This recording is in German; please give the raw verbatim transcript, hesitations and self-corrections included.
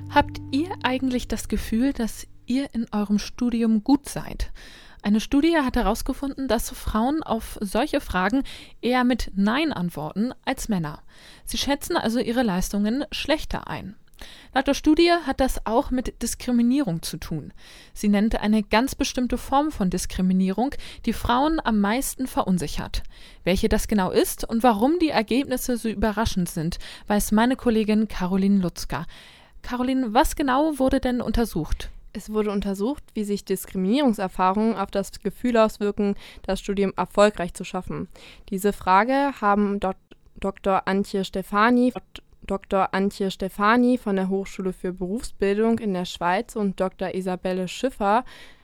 Habt ihr eigentlich das Gefühl, dass ihr in eurem Studium gut seid? Eine Studie hat herausgefunden, dass Frauen auf solche Fragen eher mit Nein antworten als Männer. Sie schätzen also ihre Leistungen schlechter ein. Laut der Studie hat das auch mit Diskriminierung zu tun. Sie nennt eine ganz bestimmte Form von Diskriminierung, die Frauen am meisten verunsichert. Welche das genau ist und warum die Ergebnisse so überraschend sind, weiß meine Kollegin Caroline Lutzka. Caroline, was genau wurde denn untersucht? Es wurde untersucht, wie sich Diskriminierungserfahrungen auf das Gefühl auswirken, das Studium erfolgreich zu schaffen. Diese Frage haben Dok- Doktor Antje Stefani, Doktor Antje Stefani von der Hochschule für Berufsbildung in der Schweiz und Doktor Isabelle Schiffer